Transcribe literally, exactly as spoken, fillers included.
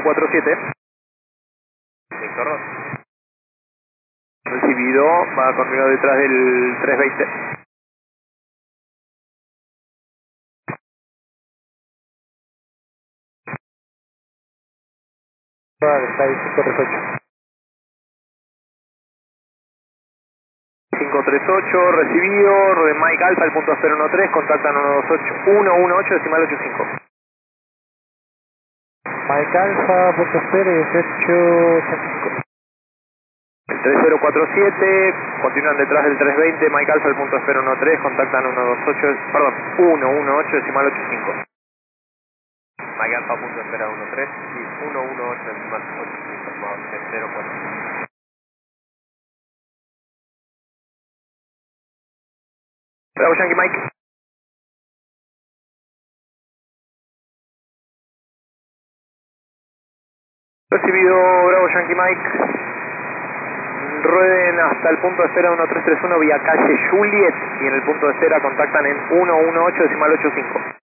cero cuatro siete. Víctor dos. Recibido, va conmigo detrás del tres veinte. Está ahí, cinco tres ocho. cinco tres ocho, recibido, Mike Alfa, el punto cero uno tres, contactan uno dos ocho, uno uno ocho, decimal ocho cinco. Mike Alfa, punto cero, dieciocho ochenta y cinco. El tres cero cuatro siete, continúan detrás del tres veinte, Mike Alfa, el punto cero uno tres, contactan uno dos ocho, perdón, uno uno ocho, decimal ocho cinco. Mike Alfa punto cero uno tres y uno uno ocho decimal ocho cinco, cero cuatro. Bravo Yankee Mike. Recibido, Bravo Yankee Mike. Rueden hasta el punto de cera uno tres tres uno vía calle Juliet y en el punto de cera contactan en uno uno ocho decimal ocho cinco.